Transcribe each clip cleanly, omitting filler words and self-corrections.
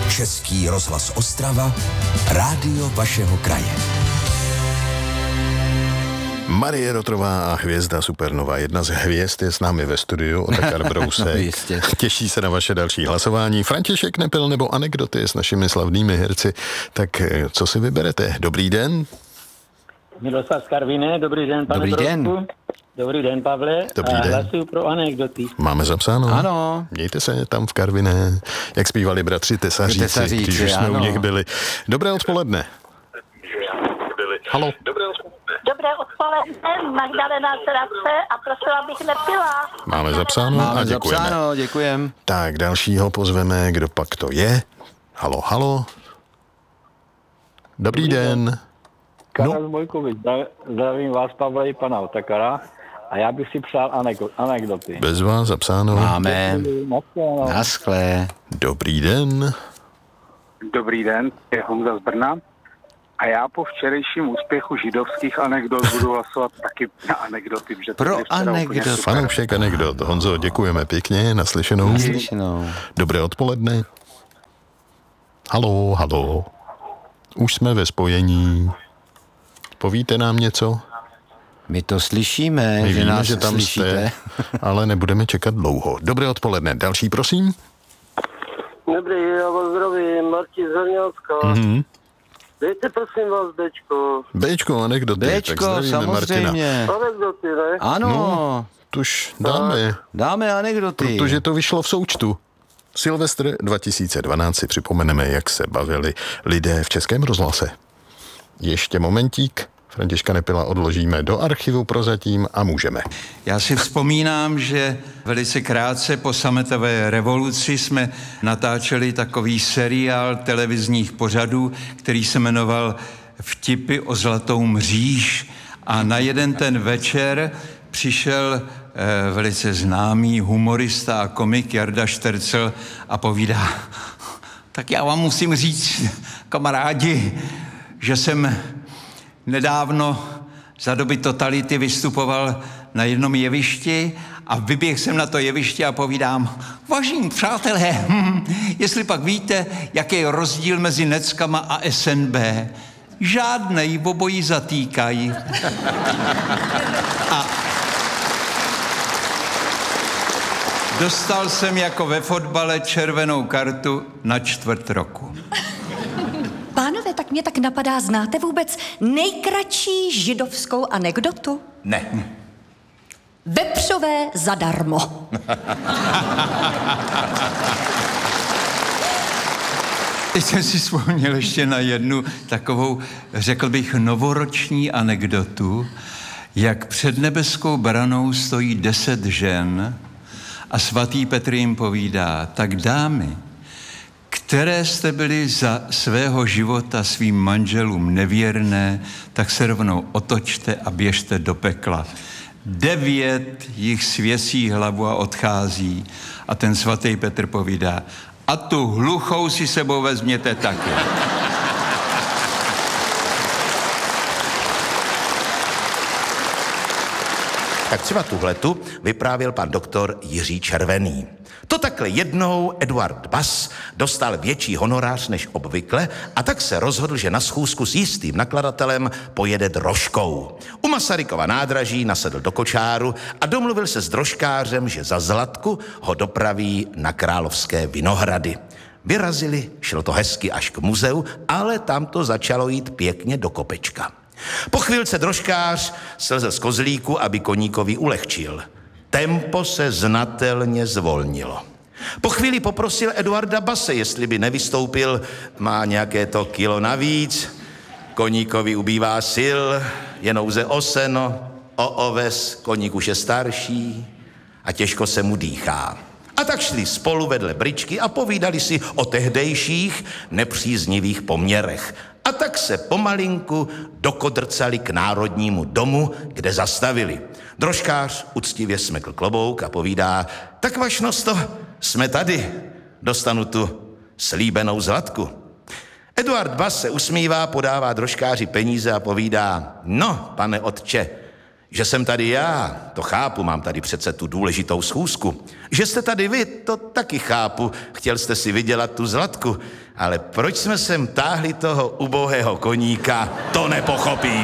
Český rozhlas Ostrava, rádio vašeho kraje. Marie Rotrová a hvězda Supernova. Jedna z hvězd je s námi ve studiu, Otakar Brousek. Těší se na vaše další hlasování. František Nepil nebo anekdoty s našimi slavnými herci. Tak co si vyberete? Dobrý den. Miloslav z Karviné, dobrý den, pane Dobrý den. Brousku. Dobrý den, Pavle. Dobrý den. Hlasuju pro anekdoty. Máme zapsáno? Ano. Mějte se tam v Karviné, jak zpívali bratři Tesaříci, když už jsme u nich byli. Dobré odpoledne. Halo. Dobré odpoledne, Magdalena Zradce a prosila bych Nepila. Máme zapsáno a děkujeme. Zapsáno, děkujem. Tak dalšího pozveme, kdo pak to je. Halo, halo. Dobrý den. Karel Mojkovič, zdravím vás, Pavle, i pana Otakara. A já bych si přál anekdoty. Bez vás zapsáno. Máme. Naschle. Dobrý den. Dobrý den, je Honza z Brna. A já po včerejším úspěchu židovských anekdot budu hlasovat taky na anekdoty. Pro anekdoty. Fanoušek anekdot. Honzo, děkujeme pěkně, naslyšenou. Naslyšenou. Dobré odpoledne. Halo, halo. Už jsme ve spojení. Povíte nám něco? My to slyšíme, My že víme, nás že tam slyšíte. jste, ale nebudeme čekat dlouho. Dobré odpoledne. Další, prosím. Dobrý, já vás zdravím, Martin z Hrňácka. Dejte prosím vás Bčko. Bčko, anekdoty. Tak Bčko, zdravíme Martina. samozřejmě. Anekdoty, ne? Ano, Tuž dáme, dáme anekdoty. protože to vyšlo v součtu. Silvestr 2012 si připomeneme, jak se bavili lidé v Českém rozhlase. Ještě momentík. Františka Nepila odložíme do archivu prozatím a můžeme. Já si vzpomínám, že velice krátce po sametové revoluci jsme natáčeli takový seriál televizních pořadů, který se jmenoval Vtipy o zlatou mříž. A na jeden ten večer přišel velice známý humorista a komik Jarda Štercel a povídá: tak já vám musím říct, kamarádi, že jsem nedávno za doby totality vystupoval na jednom jevišti a vyběhl jsem na to jeviště a povídám: vážení přátelé, jestli pak víte, jaký je rozdíl mezi Neckama a SNB. Žádnej, obojí zatýkají. A dostal jsem jako ve fotbale červenou kartu na 4 roku. Pánové, tak mě tak napadá, znáte vůbec nejkratší židovskou anekdotu? Ne. Vepřové zadarmo. Teď jsem si vzpomněl ještě na jednu takovou, řekl bych, novoroční anekdotu, jak před nebeskou branou stojí 10 žen a svatý Petr jim povídá: tak dámy, které jste byli za svého života svým manželům nevěrné, tak se rovnou otočte a běžte do pekla. 9 jich svěsí hlavu a odchází. A ten svatý Petr povídá: a tu hluchou si sebou vezměte taky. Tak třeba tuhletu vyprávěl pan doktor Jiří Červený. To takhle jednou Eduard Bass dostal větší honorář než obvykle a tak se rozhodl, že na schůzku s jistým nakladatelem pojede drožkou. U Masarykova nádraží nasedl do kočáru a domluvil se s drožkářem, že za Zlatku ho dopraví na Královské Vinohrady. Vyrazili, šlo to hezky až k muzeu, ale tam to začalo jít pěkně do kopečka. Po chvilce drožkář slezl z kozlíku, aby koníkovi ulehčil. Tempo se znatelně zvolnilo. Po chvíli poprosil Eduarda Base, jestli by nevystoupil, má nějaké to kilo navíc, koníkovi ubývá sil, je nouze o seno, o oves, koník už je starší a těžko se mu dýchá. A tak šli spolu vedle bričky a povídali si o tehdejších nepříznivých poměrech. A tak se pomalinku dokodrcali k Národnímu domu, kde zastavili. Drožkář uctivě smekl klobouk a povídá: tak vašnosto, jsme tady, dostanu tu slíbenou Zlatku. Eduard Bass se usmívá, podává drožkáři peníze a povídá: no, pane otče, Že jsem tady já, to chápu, mám tady přece tu důležitou schůzku. Že jste tady vy, to taky chápu, chtěl jste si vydělat tu zlatku, ale proč jsme sem táhli toho ubohého koníka, to nepochopím.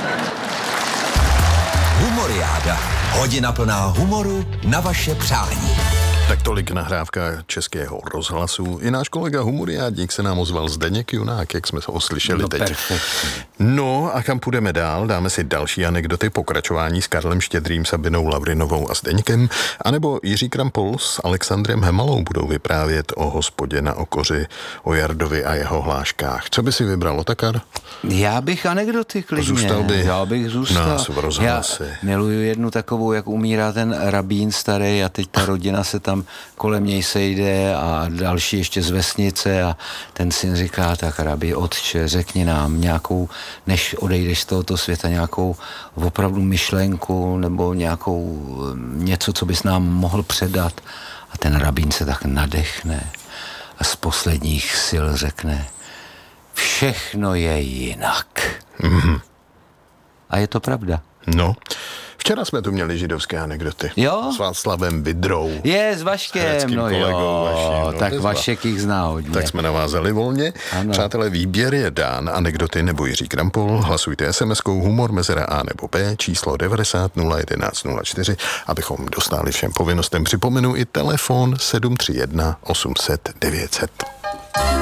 Humoriáda. Hodina plná humoru na vaše přání. Tak tolik nahrávka Českého rozhlasu. I náš kolega humoriádník se nám ozval Zdeněk Junák, jak jsme ho slyšeli teď. Perfektně. No a kam půjdeme dál? Dáme si další anekdoty, pokračování s Karlem Štědrým, Sabinou Lavrinovou a Zdeňkem, anebo Jiří Krampol s Alexandrem Hemalou budou vyprávět o hospodě na Okoři, o Jardovi a jeho hláškách. Co by si vybral, Otakar? Já bych anekdoty klidně. Zůstal by Já bych zůstal. nás v rozhlase. Já miluju jednu takovou, jak umírá ten rabín starý a teď ta rodina se tam kolem něj sejde a další ještě z vesnice a ten syn říká, tak rabí, otče, řekni nám nějakou, než odejdeš z tohoto světa, nějakou opravdu myšlenku nebo nějakou něco, co bys nám mohl předat. A ten rabín se tak nadechne a z posledních sil řekne, všechno je jinak. Mm-hmm. A je to pravda. No, včera jsme tu měli židovské anekdoty. Jo? S Václavem Vidrou. Je, s Vaškem, no jo, vaším, no, tak Vašek jich zná hodně. Tak jsme navázali volně. Ano. Přátelé, výběr je dán, anekdoty nebo Jiří Krampol. Hlasujte SMS-kou humor mezera A nebo B, číslo 90 011 04, abychom dostali všem povinnostem. Připomenu i telefon 731 800 900.